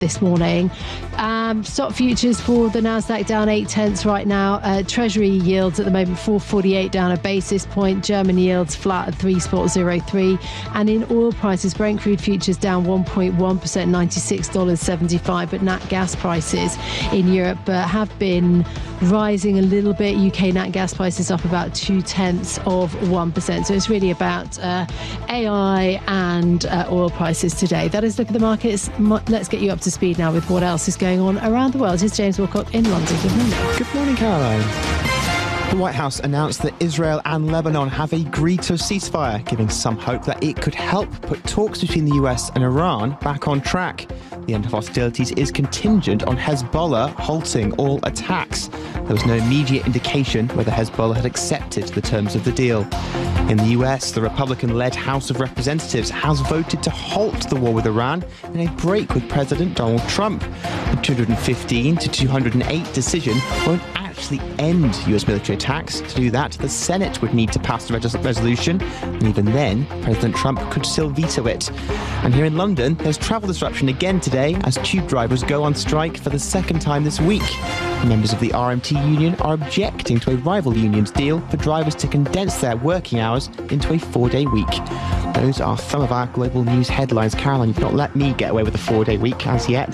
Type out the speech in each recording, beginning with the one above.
this morning. Stock futures for the Nasdaq down 0.8 right now. Treasury yields at the moment 4.48 down a basis point. German yields flat at 3.03. And in oil prices, Brent crude futures down 1.1%, $96.75. But nat gas prices in Europe have been rising a little bit. UK nat gas prices up about 0.2%. So it's really about AI and oil prices today. That is Look at the Markets. Let's get you up to speed now with what else is going on around the world. Here's James Wilcock in London. Good morning. Good morning, Caroline. The White House announced that Israel and Lebanon have agreed to a ceasefire, giving some hope that it could help put talks between the US and Iran back on track. The end of hostilities is contingent on Hezbollah halting all attacks. There was no immediate indication whether Hezbollah had accepted the terms of the deal. In the US, the Republican-led House of Representatives has voted to halt the war with Iran in a break with President Donald Trump. The 215 to 208 decision won't actually end US military attacks. To do that, the Senate would need to pass the resolution, and even then, President Trump could still veto it. And here in London, there's travel disruption again today as tube drivers go on strike for the second time this week. Members of the RMT union are objecting to a rival union's deal for drivers to condense their working hours into a 4-day week. Those are some of our global news headlines. Caroline, you've not let me get away with a 4-day week as yet.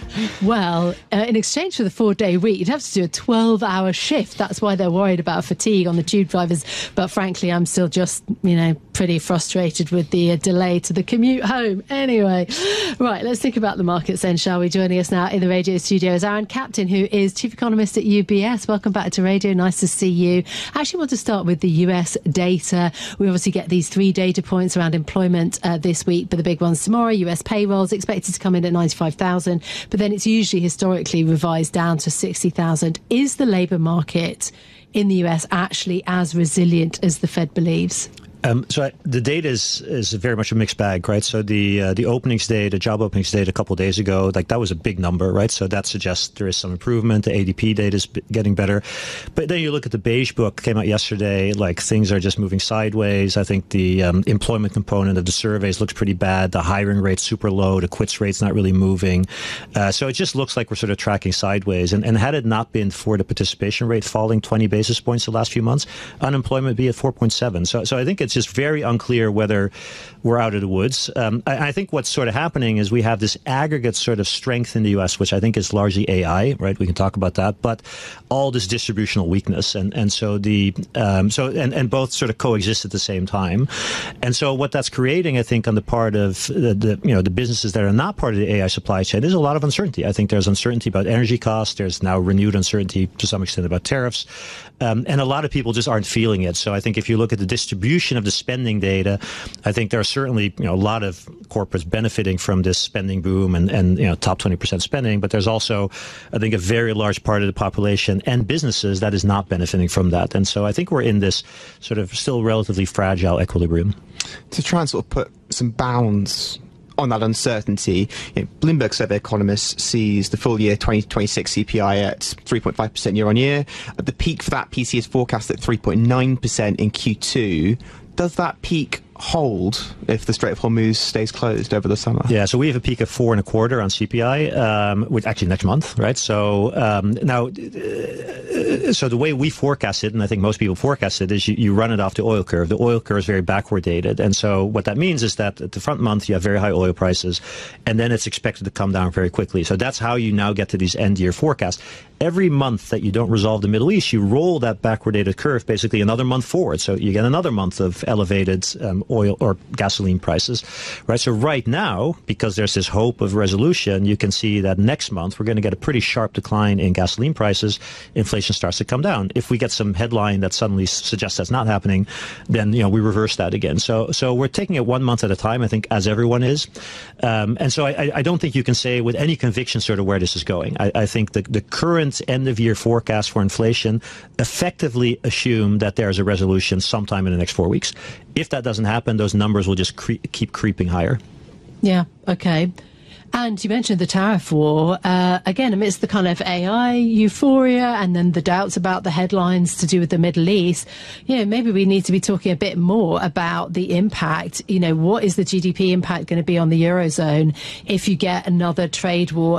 Well, in exchange for the 4-day week, you'd have to do a 12-hour shift. That's why they're worried about fatigue on the tube drivers. But frankly, I'm still just, pretty frustrated with the delay to the commute home. Anyway, right, let's think about the markets then, shall we? Joining us now in the radio studio is Aaron Captain, who is Chief Economist at UBS. Welcome back to radio. Nice to see you. I actually want to start with the US data. We obviously get these 3 data points around employment this week, but the big ones tomorrow. US payrolls expected to come in at 95,000, but then it's usually historically revised down to 60,000. Is the labour market in the US actually as resilient as the Fed believes? The data is very much a mixed bag, right? So the openings data, job openings data a couple of days ago, that was a big number, right? So that suggests there is some improvement. The ADP data is getting better. But then you look at the Beige Book, came out yesterday, things are just moving sideways. I think the employment component of the surveys looks pretty bad. The hiring rate's super low. The quits rate's not really moving. So it just looks like we're sort of tracking sideways. And had it not been for the participation rate falling 20 basis points the last few months, unemployment would be at 4.7. So I think it's just very unclear whether we're out of the woods. I think what's sort of happening is we have this aggregate sort of strength in the U.S., which I think is largely AI, right? We can talk about that, but all this distributional weakness, and both sort of coexist at the same time. And so what that's creating, I think, on the part of the businesses that are not part of the AI supply chain, is a lot of uncertainty. I think there's uncertainty about energy costs. There's now renewed uncertainty to some extent about tariffs, and a lot of people just aren't feeling it. So I think if you look at the distribution of the spending data, I think there are certainly a lot of corporates benefiting from this spending boom and top 20% spending, but there's also, I think, a very large part of the population and businesses that is not benefiting from that. And so I think we're in this sort of still relatively fragile equilibrium. To try and sort of put some bounds on that uncertainty, Bloomberg survey economists sees the full year 2026 CPI at 3.5% year on year. At the peak for that, PC is forecast at 3.9% in Q2. Does that peak hold if the Strait of Hormuz stays closed over the summer? Yeah, so we have a peak of 4.25 on CPI, which actually next month, right? So so the way we forecast it, and I think most people forecast it, is you run it off the oil curve. The oil curve is very backward dated, and so what that means is that at the front month you have very high oil prices, and then it's expected to come down very quickly. So that's how you now get to these end-year forecasts. Every month that you don't resolve the Middle East, you roll that backward-dated curve basically another month forward. So you get another month of elevated oil or gasoline prices, right? So right now, because there's this hope of resolution, you can see that next month we're going to get a pretty sharp decline in gasoline prices. Inflation starts to come down. If we get some headline that suddenly suggests that's not happening, then we reverse that again. So we're taking it 1 month at a time, I think, as everyone is. And so I don't think you can say with any conviction sort of where this is going. I think the current end-of-year forecast for inflation effectively assume that there's a resolution sometime in the next 4 weeks. If that doesn't happen, those numbers will just keep creeping higher. Yeah, okay. And you mentioned the tariff war. Again, amidst the kind of AI euphoria and then the doubts about the headlines to do with the Middle East, maybe we need to be talking a bit more about the impact. What is the GDP impact going to be on the Eurozone if you get another trade war